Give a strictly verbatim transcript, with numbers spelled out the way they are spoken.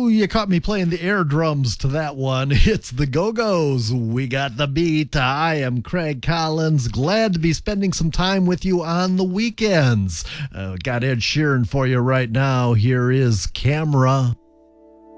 Ooh, you caught me playing the air drums to that one. It's the Go-Go's. We got the beat. I am Craig Collins. Glad to be spending some time with you on the weekends. Uh, got Ed Sheeran for you right now. Here is Camera.